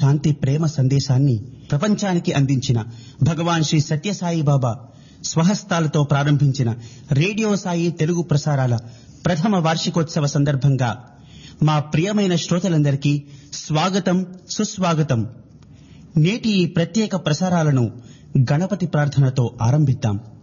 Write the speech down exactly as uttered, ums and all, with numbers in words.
శాంతి ప్రేమ సందేశాన్ని ప్రపంచానికి అందించిన భగవాన్ శ్రీ సత్యసాయి బాబా స్వహస్తాలతో ప్రారంభించిన రేడియో సాయి తెలుగు ప్రసారాల ప్రథమ వార్షికోత్సవ సందర్భంగా మా ప్రియమైన శ్రోతలందరికీ స్వాగతం, సుస్వాగతం. నేటి ఈ ప్రత్యేక ప్రసారాలను గణపతి ప్రార్థనతో ఆరంభిద్దాం.